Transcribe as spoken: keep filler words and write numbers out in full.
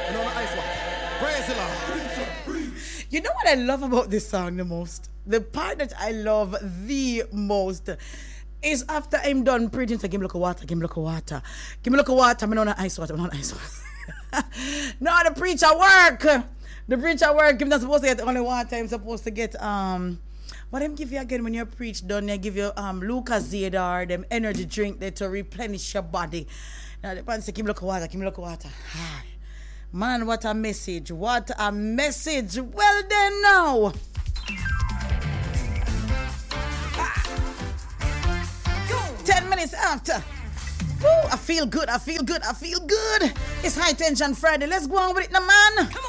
And on the ice water. Praise the Lord. You know what I love about this song the most? The part that I love the most is after I'm done preaching, so give me a look of water, give me a look of water. Give me a look of water, I'm on ice water, I'm on ice water. No, the preacher work. The preacher work, I'm not supposed to get only water, I'm supposed to get, um, what them give you again when you preach done, they give you um, Lucozade or them energy drink there to replenish your body. Now the man say, give me a look of water, give me a look of water. Man, what a message, what a message. Well then now. Ten minutes after. Woo, I feel good, I feel good, I feel good. It's High Tension Friday. Let's go on with it now, man.